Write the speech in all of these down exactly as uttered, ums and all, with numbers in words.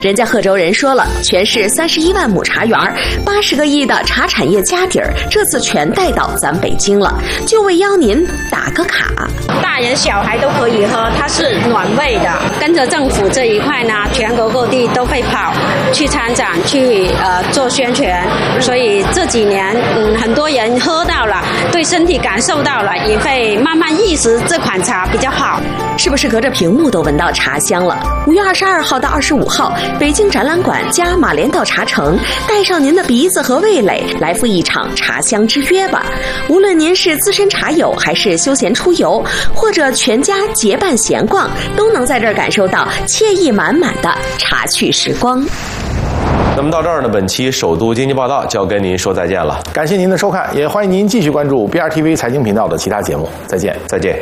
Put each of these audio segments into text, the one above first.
人家贺州人说了，全市三十一万亩茶园，八十个亿的茶产业家底儿，这次全带到咱北京了，就为邀您打个卡。 大人小孩都可以喝，它是暖胃的。跟着政府这一块呢，全国各地都会跑去参展，去呃做宣传，所以这几年嗯很多人喝到了，对身体感受到了，也会慢慢意识这款茶比较好。 是不是隔着屏幕都闻到茶香了？五月二十二号到二十五号，北京展览馆加马连道茶城，带上您的鼻子和味蕾，来赴一场茶香之约吧。无论您是资深茶友，还是休闲出游，或者全家结伴闲逛，都能在这儿感受到惬意满满的茶趣时光。 那么到这儿呢，本期首都经济报道就要跟您说再见了。 感谢您的收看，也欢迎您继续关注 B R T V 财经频道的其他节目。再见， 再见。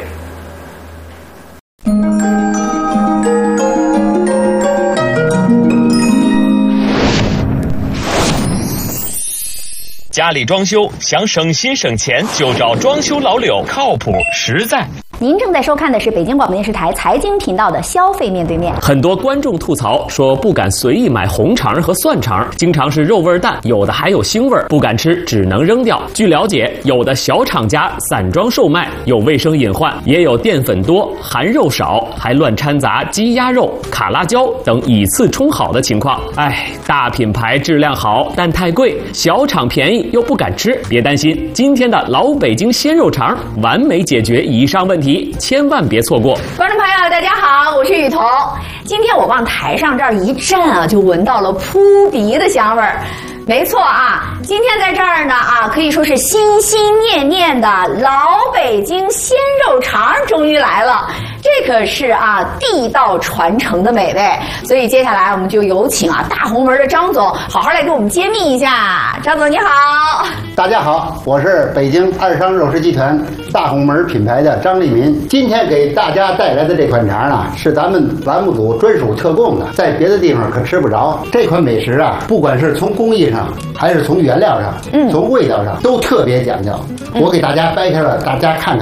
家里装修想省心省钱，就找装修老柳，靠谱实在。 您正在收看的是北京广播电视台财经频道的消费面对面。 很多观众吐槽说不敢随意买红肠和蒜肠，经常是肉味淡，有的还有腥味，不敢吃，只能扔掉。据了解，有的小厂家散装售卖，有卫生隐患，也有淀粉多、含肉少，还乱掺杂鸡鸭肉、卡辣椒等以次充好的情况。哎，大品牌质量好，但太贵；小厂便宜又不敢吃。别担心，今天的老北京鲜肉肠完美解决以上问题。千万别错过！ 观众朋友，大家好，我是雨桐。今天我往台上这儿一站啊，就闻到了扑鼻的香味儿。没错啊，今天在这儿呢啊，可以说是心心念念的老北京鲜肉肠终于来了。这可是啊地道传承的美味，所以接下来我们就有请啊大红门的张总好好来给我们揭秘一下。张总你好。 大家好，我是北京二商肉食集团大红门品牌的张立民。今天给大家带来的这款肠呢，是咱们栏目组专属特供的，在别的地方可吃不着。这款美食啊，不管是从工艺上还是从原料上，嗯，从味道上都特别讲究。嗯、我给大家掰开了，大家看看。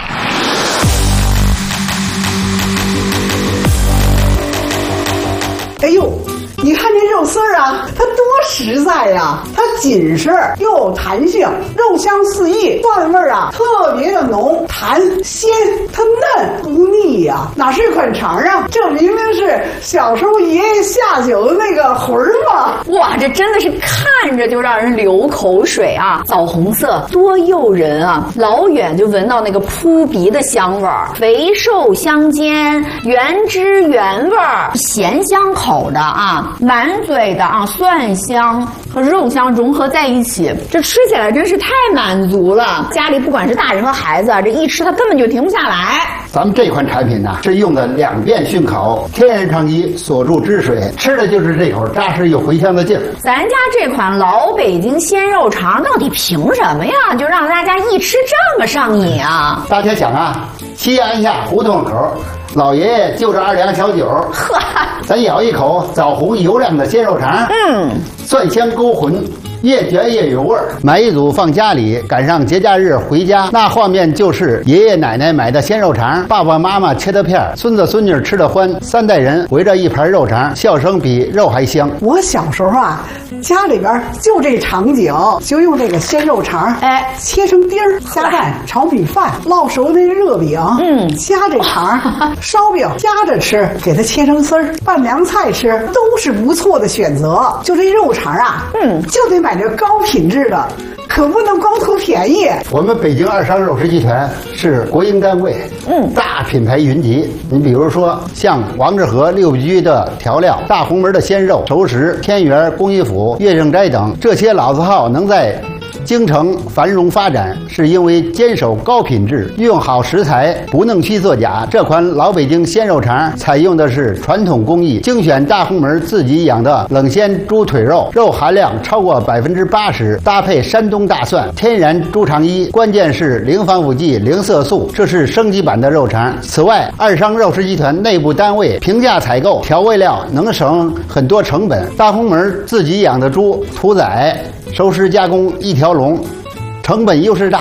哎呦，你看这肉丝儿啊，它多实在呀、啊！它紧实又有弹性，肉香四溢，蒜味儿啊特别的浓，弹鲜，它嫩不腻呀、啊！哪是一款肠啊？这明明是小时候爷爷下酒的那个魂儿嘛！ 哇，这真的是看着就让人流口水啊！枣红色多诱人啊！老远就闻到那个扑鼻的香味儿，肥瘦相间，原汁原味儿，咸香口的啊。满嘴的啊蒜香和肉香融合在一起，这吃起来真是太满足了。家里不管是大人和孩子啊，这一吃它根本就停不下来。 咱们这款产品呢，是用的两遍熏烤，天然长期锁住汁水，吃的就是这口扎实又回香的劲儿。 咱家这款老北京鲜肉肠到底凭什么呀？就让大家一吃这么上瘾啊？ 大家想啊，西安下胡同口。老爷爷就着二两小酒，呵，咱咬一口枣红油亮的鲜肉肠，嗯，蒜香勾魂，越嚼越有味儿。买一组放家里，赶上节假日回家，那画面就是爷爷奶奶买的鲜肉肠，爸爸妈妈切的片，孙子孙女吃的欢，三代人围着一盘肉肠，笑声比肉还香。 我小时候啊，家里边就这场景，就用这个鲜肉肠，哎，切成丁儿，加蛋炒米饭，烙熟那热饼，嗯，夹这肠。烧饼夹着吃，给它切成丝儿，拌凉菜吃，都是不错的选择。就这肉肠啊，嗯，就得买这高品质的，可不能光图便宜。 我们北京二商肉食集团是国营单位，嗯，大品牌云集。你比如说像王致和六必居的调料、大红门的鲜肉、熟食、天元、工艺府、乐正斋等这些老字号能在京城繁荣发展，是因为坚守高品质，用好食材，不弄虚作假。这款老北京鲜肉肠采用的是传统工艺，精选大红门自己养的冷鲜猪腿肉，肉含量超过百分之八十，搭配山东大蒜、天然猪肠衣，关键是零防腐剂、零色素，这是升级版的肉肠。此外，二商肉食集团内部单位平价采购调味料，能省很多成本。大红门自己养的猪屠宰、熟食加工一条龙，成本优势大，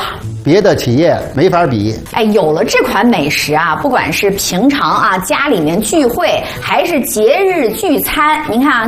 别的企业没法比。 哎，有了这款美食啊，不管是平常啊家里面聚会，还是节日聚餐，您看啊。